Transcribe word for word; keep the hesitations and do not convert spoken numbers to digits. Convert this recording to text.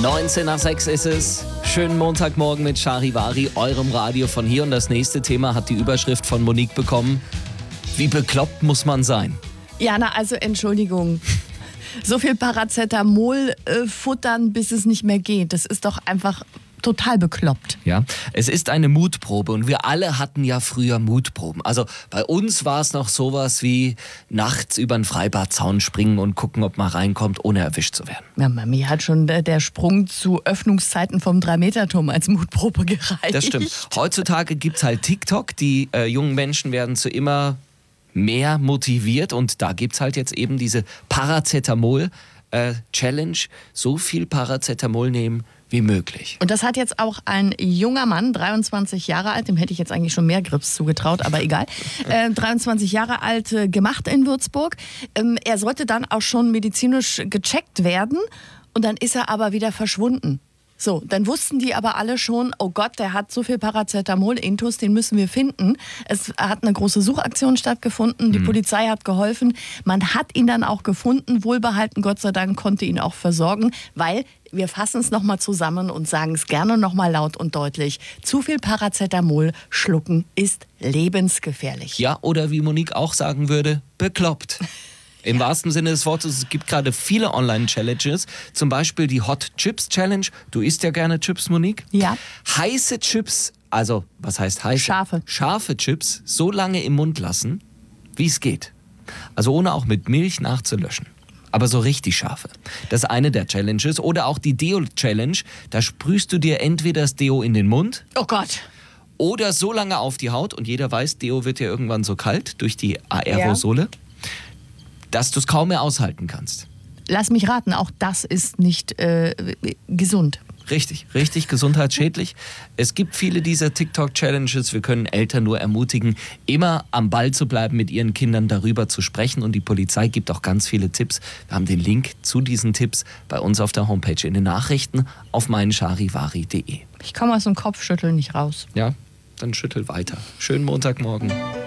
neunzehn nach sechs ist es. Schönen Montagmorgen mit Charivari, eurem Radio von hier. Und das nächste Thema hat die Überschrift von Monique bekommen. Wie bekloppt muss man sein? Ja, na, also Entschuldigung. So viel Paracetamol äh, futtern, bis es nicht mehr geht. Das ist doch einfach total bekloppt. Ja, es ist eine Mutprobe und wir alle hatten ja früher Mutproben. Also bei uns war es noch sowas wie nachts über einen Freibadzaun springen und gucken, ob man reinkommt, ohne erwischt zu werden. Ja, mir hat schon der Sprung zu Öffnungszeiten vom drei Meter Turm als Mutprobe gereicht. Das stimmt. Heutzutage gibt es halt TikTok. Die äh, jungen Menschen werden zu immer mehr motiviert und da gibt es halt jetzt eben diese Paracetamol-Challenge. So viel Paracetamol nehmen wie möglich. Und das hat jetzt auch ein junger Mann, dreiundzwanzig Jahre alt, dem hätte ich jetzt eigentlich schon mehr Grips zugetraut, aber egal, äh, dreiundzwanzig Jahre alt äh, gemacht in Würzburg. Ähm, er sollte dann auch schon medizinisch gecheckt werden und dann ist er aber wieder verschwunden. So, dann wussten die aber alle schon, oh Gott, der hat so viel Paracetamol-Intus, den müssen wir finden. Es hat eine große Suchaktion stattgefunden, die mhm. Polizei hat geholfen. Man hat ihn dann auch gefunden, wohlbehalten, Gott sei Dank, konnte ihn auch versorgen, weil wir fassen es nochmal zusammen und sagen es gerne nochmal laut und deutlich. Zu viel Paracetamol schlucken ist lebensgefährlich. Ja, oder wie Monique auch sagen würde, bekloppt. Im ja. wahrsten Sinne des Wortes, es gibt gerade viele Online-Challenges, zum Beispiel die Hot Chips Challenge. Du isst ja gerne Chips, Monique. Ja. Heiße Chips, also was heißt heiße? Scharfe. Scharfe Chips so lange im Mund lassen, wie es geht. Also ohne auch mit Milch nachzulöschen. Aber so richtig scharfe. Das ist eine der Challenges. Oder auch die Deo-Challenge. Da sprühst du dir entweder das Deo in den Mund. Oh Gott. Oder so lange auf die Haut. Und jeder weiß, Deo wird ja irgendwann so kalt durch die Aerosole. Ja. Dass du es kaum mehr aushalten kannst. Lass mich raten, auch das ist nicht äh, gesund. Richtig, richtig gesundheitsschädlich. Es gibt viele dieser TikTok-Challenges. Wir können Eltern nur ermutigen, immer am Ball zu bleiben, mit ihren Kindern darüber zu sprechen. Und die Polizei gibt auch ganz viele Tipps. Wir haben den Link zu diesen Tipps bei uns auf der Homepage in den Nachrichten auf meincharivari punkt de. Ich komme aus dem Kopfschütteln nicht raus. Ja, dann schüttel weiter. Schönen Montagmorgen.